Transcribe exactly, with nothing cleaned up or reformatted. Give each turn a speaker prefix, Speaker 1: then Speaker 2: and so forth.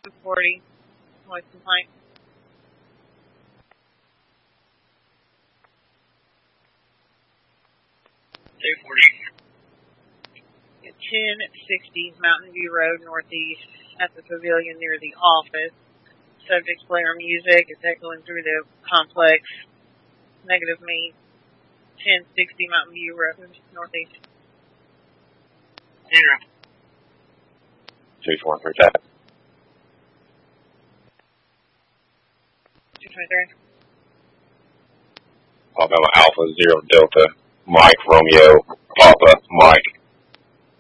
Speaker 1: forty, voice complaint.
Speaker 2: two forty.
Speaker 1: ten sixty Mountain View Road, northeast, at the pavilion near the office. Subject's player music is echoing through the complex. Negative me. ten sixty Mountain View Road, northeast.
Speaker 2: Zero.
Speaker 3: two twenty-three, tap.
Speaker 1: two twenty-three.
Speaker 3: Alabama Alpha, zero Delta, Mike, Romeo, Papa, Mike.